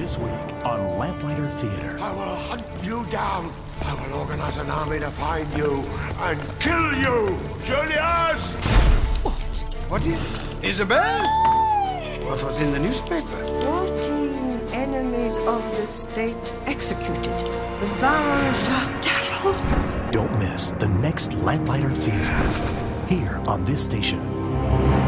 This week on Lamplighter Theater. I will hunt you down. I will organize an army to find you and kill you. Julius! What is Isabel? What was in the newspaper? 14 enemies of the state executed. The Baron Jacques Darrow. Don't miss the next Lamplighter Theater here on this station.